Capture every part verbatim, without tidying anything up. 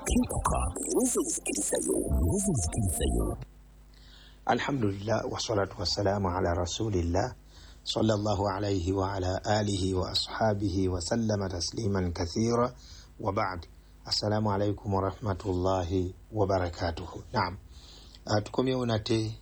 kinkuka wezozikirizayo wezozikirizayo. Alhamdulillah wassalatu wassalamu ala rasulillah sallallahu alayhi wa ala alihi wa ashabihi wa sallama tasliman kathira wa ba'd. Assalamu alaykum wa rahmatullahi wa barakatuhu. Naam, uh, tukomyewo nate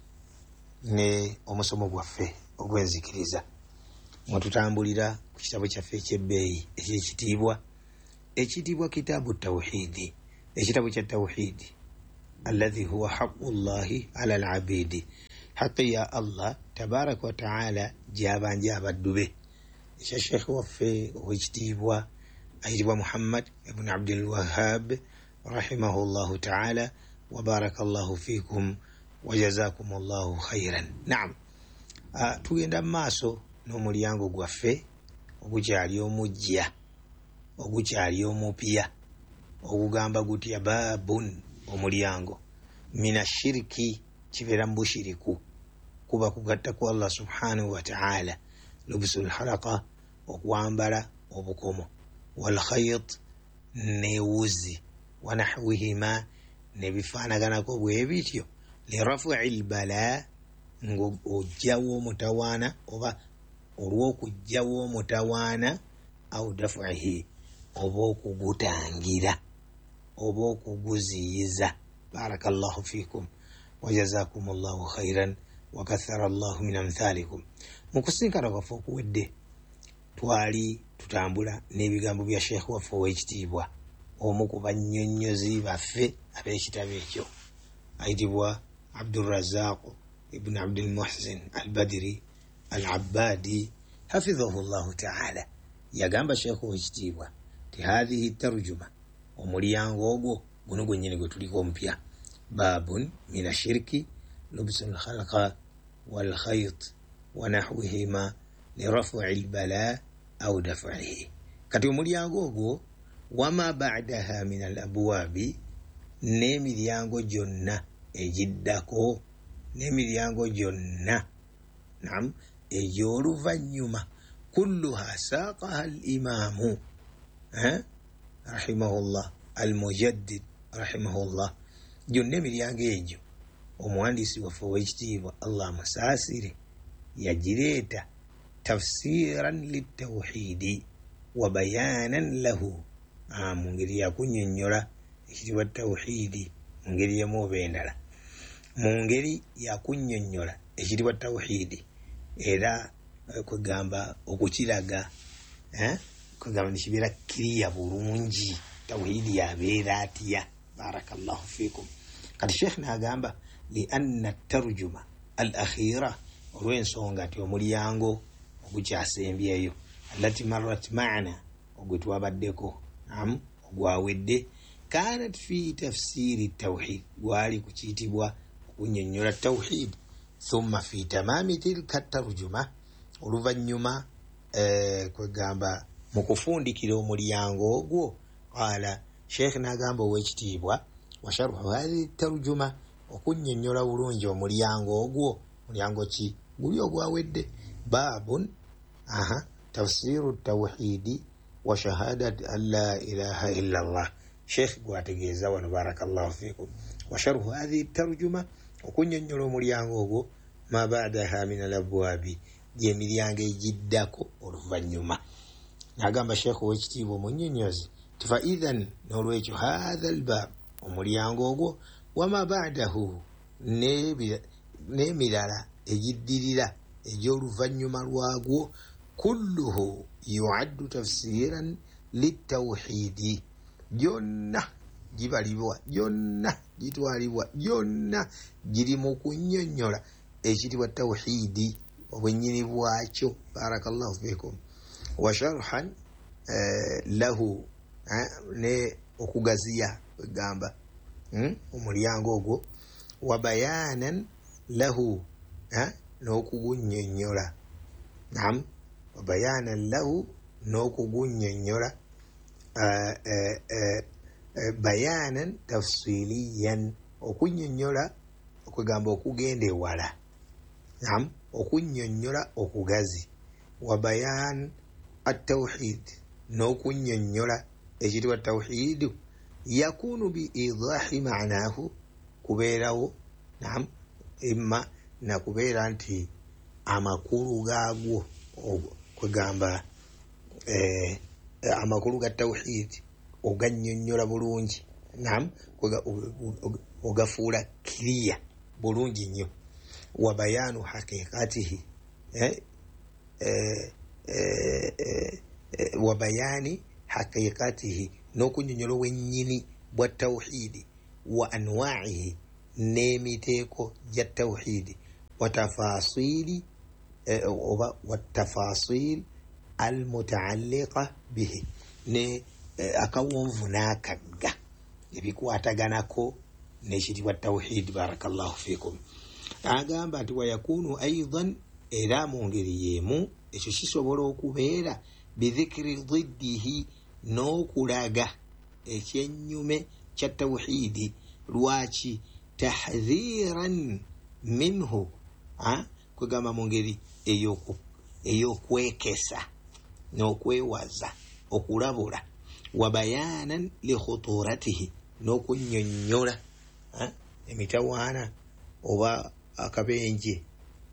ne omusomo gwaffe ogwenzikiriza mwatutambulira ku kitabo kyaffe ekyebbeeyi ekyekitiibwa ekitiibwa kitaabu tawhidi, ekitabo kya tawhidi alladhi huwa haqqullahi ala alabidi, haqqi ya Allah tabaraka wa taala gyabanja abaddu be, ekya sheekhe waffe owekitiibwa ayitibwa Muhammad ibn Abdul Wahhab rahimahullahu taala wa barakallahu fikum wa jazakumullahu khairan. Naam, uh, tugenda maaso n'omulyango gwaffe ogukyali omujja ogukyali omupya ogugamba gutya baabun omulyango mina shiriki kibeera mu bushiriku kuba kugatta ku Allah subhanahu wa ta'ala, lubusul halaqa okwambala obukomo, wal khayt newuzi wa nahwihima nebifaanaganako bwe bityo lirafu'il bala ng'ojjawo omutawaana oba olw'okujjawo omutawaana au dafu'ihi oba okugutangira oba okuguziyiza. Barakallahu fikum wa jazakumullahu khairan wa kathara Allahu min amthalikum. Mu kusinkana kwaffe okuwedde twali tutambula n'ebigambo bya sheekh waffe ow'ekitiibwa omu ku bannyonnyozi baffe ab'ekitabo ekyo ayitibwa Abdurrazzaq ibn Abdul Muhsin al-Badri al-Abbadi hafidhahu Allahu ta'ala. Yagamba sheekh ow'ekitiibwa ti hadhihi tarjuma omulyango ogwo guno gwennyini gwe tuliko omupya, babun mina shirki lubsul khalqa wal khayt wa nahwihima lirafu'il bala au daf'ihi. Kati omulyango ogwo wama ba'daha min al abwabi, n'emiryango gyonna egiddako, n'emiryango gyonna naam egy'oluvannyuma kulluha saaqaha al imamu eh rahimahullah al-mujaddid rahimahullah. Gyonna emiryango egyo omuwandiisi waffe ow'ekitiibwa Allah amusaasire yagireeta tafsiran litawhidi wa bayanan lahu, mu ngeri yakunnyonnyola ekitiibwa tawhidi mu ngeri yemu oba endala, mu ngeri yakunnyonnyola ekitiibwa tawhidi era kwegamba okukiraga eh kwegamba nikibeera kiriya bulungi tawhidi yabeera atya. Barakallahu fikum. Kati sheekh n'agamba li anna tarjuma al akhira, olw'ensonga ti omulyango ogukyasembyeyo allati marrat ma'ana ogwe twabaddeko naam ogwawedde kanat fi tafsiri tawhid, gwali ku kiyitibwa okunnyonnyola tawhid, thumma fi tamami tilka tarjuma, oluvannyuma eh, kwegamba mu kufundikira omulyango ogwo qala sheekh n'agamba ow'ekitiibwa wa sharhu hadhihi tarjuma, okunnyonnyola bulungi omulyango ogwo, mulyango ki guli ogwawedde, babun aha tafsiru tawhidi wa shahadat an la ilaha illa Allah. Sheekh gwategeeza wano barakallahu fikum wa sharhu hadhihi tarjuma, okunnyonnyola omulyango ogwo ma ba'daha min al abwabi, gy'emiryango egiddako oluvannyuma. N'agamba sheekh ow'ekitiibwa omunnyonnyozi ti fa idhan, n'olwekyo hadha albab omulyango ogwo wama ba'dahu n'emirala egiddirira egy'oluvannyuma lwagwo kulluhu yu'addu tafsiran litawhidi, gyonna gibalibwa, gyonna gitwalibwa, gyonna giri mu kunnyonnyola ekitibwa tawhidi obwennyini bwakyo. Barakallahu fikum. wa sharhan eh, lahu eh, ne okugaziya egamba hmm? omulyango ogwo wa bayanan lahu eh, n'okugunnyonnyola naam wa bayanan lahu n'okugunnyonnyola uh, uh, uh, uh, bayanan tafsiliyan, okunnyonnyola okwegamba okugenda ewala naam okunnyonnyola okugazi, wa bayan at-tawhid n'okunnyonnyola ekitibwa tawhidu yakunu biidahi ma'nahu kubeerawo naam imma nakubeera nti amakulu gaagwo kwegamba eh, amakulu ga tawhid ogannyonnyola bulungi naam ogafuula kiriya bulungi nnyo wa bayanu haqiqatihi eh, eh, eh, eh, wa bayani haqiqatihi n'okunnyonnyola obwennyini bwa tawhidi wa anwa'ihi n'emiteeko gya tawhidi wa tafasili eh, oba wa tafasil almutaalliqa bihi ne eh, akawonvu n'akagga ebikwataganako n'ekitibwa tawhid. Barakallahu fikum. Agamba nti wayakunu aidan era mu ngeri y'emu ekyo kisobola okubeera bidhikiri dhiddihi n'okulaga ekyennyume kya tawhidi. Lwaki? tahdhiran minhu, kwegamba mu ngeri eyokwekesa n'okwewaza okulabula. wa bayanan li khuturatihi n'okunnyonnyola emitawaana oba akabenje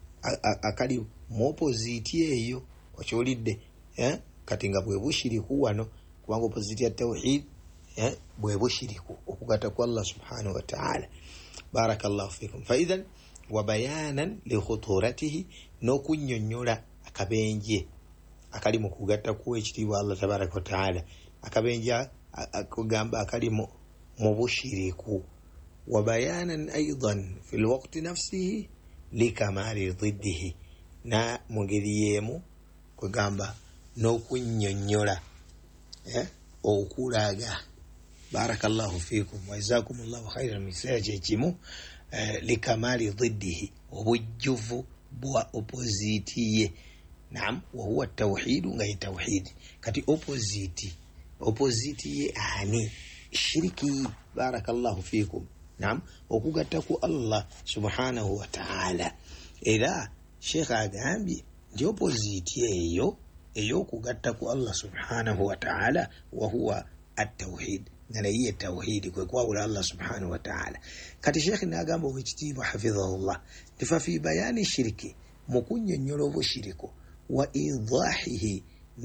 akali mu opposite eyo okyolidde eh? kati nga bwe bushiriku wano kubanga opposite ya tawhid eh? bwe bushiriku okugatta ku Allah subhanahu wa ta'ala. Barakallahu fikum. Fa idhan wa bayanan li khuturatihi n'okunnyonnyola akabenje akali mu kugatta ku ekitiibwa Allah tabaraka wa ta'ala, akabenje akugamba akali mu bushiriku. wa bayanan aidan fi lwaqti nafsihi likamali dhiddihi, na mu ngeri y'emu kwegamba n'okunnyonnyola eh? okulaga. Barakallahu fikum wa jazakumullahu khairan. Mu kiseera kyekimu eh, likamali dhiddihi obujjuvu bwa opposite ye. Naam, wa huwa tawhidu nga ye tawhidi. Kati opposite opposite ye ani? Shiriki. Barakallahu fikum. Naam, okugatta ku Allah subhanahu wa ta'ala. Era Sheikh agambye nti opposite eyo ey'okugatta ku Allah subhanahu wa ta'ala wa huwa at-tawhid, nga ye tawhid kwe kwawula Allah subhanahu wa ta'ala. Kati Sheikh n'agamba obwekitiibwa hafidhahullah nti fa fi bayani shiriki, mu kunnyonnyola obushiriko, wa idahihi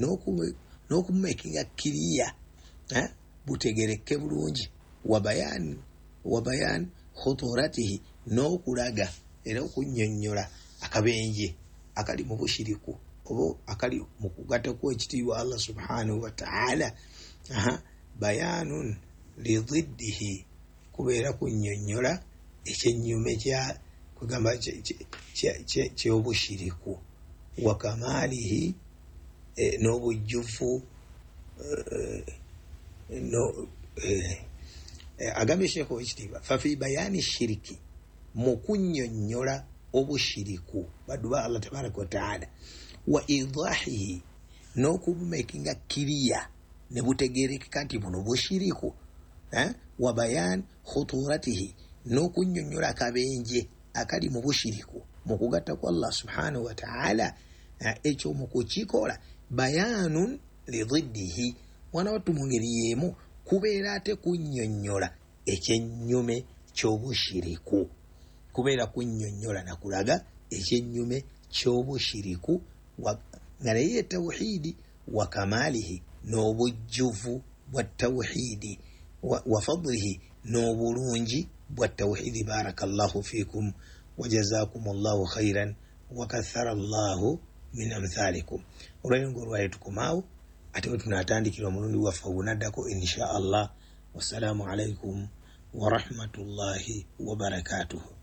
n'okumumekinga kiriya eh? butegereke bulungi, wa bayan wa bayan khuturatihi n'okulaga era okunnyonnyola akabenje akali mu bushiriku oba akali mu kugatta ku ekitiibwa Allah subhanahu wa ta'ala. aha bayanun li dhiddihi, kubeera kunnyonnyola ekyennyume kya kugamba ky'obushiriku. wa kamalihi eh, n'obujjuvu eh, no eh, agambye Sheikh owekitiibwa fa fi bayani shiriki, mu kunnyonnyola obushiriku baddu ba Allah tabaraka wa ta'ala, wa idahihi n'okubumekinga kiriya ne butegerekeka nti buno bushiriku eh? wa bayan khuturatihi n'okunnyonnyola akabenje akali mu bushiriku mu kugatta ku Allah subhanahu wa ta'ala. ekyo mu kukikola bayanun li dhiddihi, wana wattu mu ngeri y'emu kubeera ate kunnyonnyola ekyennyume ky'obushiriku, kubeera kunnyonnyola nakulaga ekyennyume ky'obushiriku nga naye tawhidi. wa kamalihi n'obujjuvu bwa tawhidi, wa, wa fadlihi n'obulungi bwa tawhidi. Barakallahu fikum wa jazakumullahu khairan wa kathara Allahu min amthalikum. olwayongo olwayo tukomaawo ate we tunaatandikira omulundi waffe ogunaddako insha Allah. Wassalamu alaikum wa rahmatullahi wa barakatuhu.